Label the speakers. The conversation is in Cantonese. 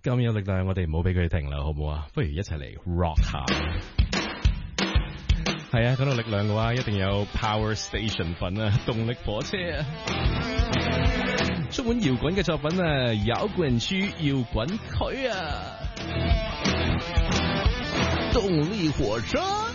Speaker 1: 咁有力量，我哋唔好俾佢停啦，好唔好啊？不如一齊嚟 rock 下。係啊，講到力量嘅話，一定有 Power Station 粉啊，動力火車啊，充滿搖滾嘅作品啊，搖滾區搖滾區啊，動力火車。